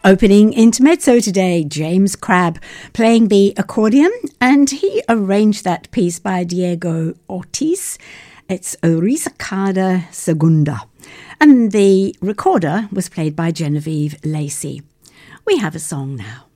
Opening intermezzo today, James Crabb playing the accordion, and he arranged that piece by Diego Ortiz. It's Risacada Segunda, and the recorder was played by Genevieve Lacey. We have a song now.